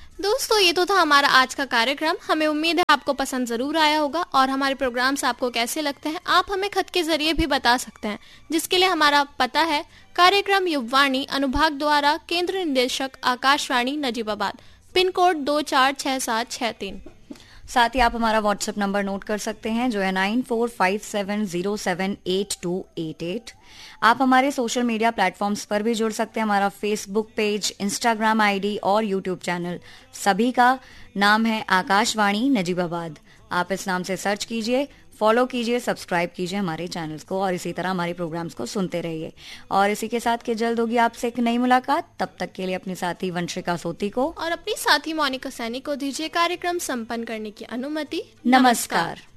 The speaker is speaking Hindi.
दोस्तों, ये तो था हमारा आज का कार्यक्रम। हमें उम्मीद है आपको पसंद जरूर आया होगा और हमारे प्रोग्राम्स आपको कैसे लगते हैं आप हमें खत के जरिए भी बता सकते हैं, जिसके लिए हमारा पता है कार्यक्रम युववाणी, अनुभाग द्वारा, केंद्र निदेशक आकाशवाणी नजीबाबाद, पिन कोड 246763। साथ ही आप हमारा व्हाट्सएप नंबर नोट कर सकते हैं जो है 9457078288। आप हमारे सोशल मीडिया प्लेटफॉर्म्स पर भी जुड़ सकते हैं। हमारा फेसबुक पेज, इंस्टाग्राम आईडी और यूट्यूब चैनल सभी का नाम है आकाशवाणी नजीबाबाद। आप इस नाम से सर्च कीजिए, फॉलो कीजिए, सब्सक्राइब कीजिए हमारे चैनल्स को और इसी तरह हमारे प्रोग्राम्स को सुनते रहिए। और इसी के साथ कि जल्द होगी आपसे एक नई मुलाकात। तब तक के लिए अपनी साथी वंशिका सोती को और अपनी साथी मोनिका सैनी को दीजिए कार्यक्रम संपन्न करने की अनुमति। नमस्कार।